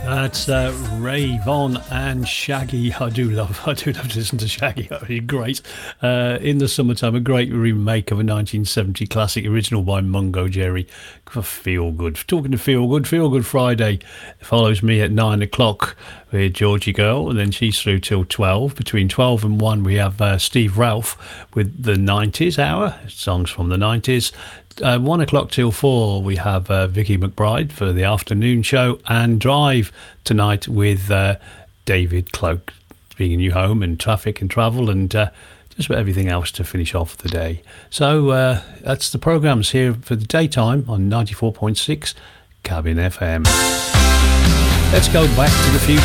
That's Ray Vaughan and Shaggy. I do love to listen to Shaggy. He's great. In the Summertime, a great remake of a 1970 classic, original by Mungo Jerry. For Feel Good. Talking to Feel Good Friday follows me at 9 o'clock with Georgie Girl, and then she's through till 12. Between 12 and 1, we have Steve Ralph with the 90s hour, songs from the 90s. 1 o'clock till 4, we have Vicky McBride for the afternoon show, and Drive tonight with David Cloak, bringing you home and traffic and travel and just about everything else to finish off the day. So that's the programmes here for the daytime on 94.6 Cabin FM. Let's go back to the future.